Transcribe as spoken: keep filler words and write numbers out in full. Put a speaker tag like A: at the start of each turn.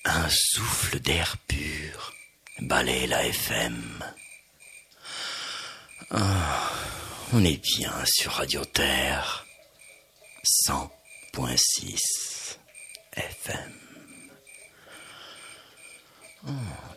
A: Un souffle d'air pur balaie la F M. Oh, on est bien sur Radio Terre, cent point six F M. Oh.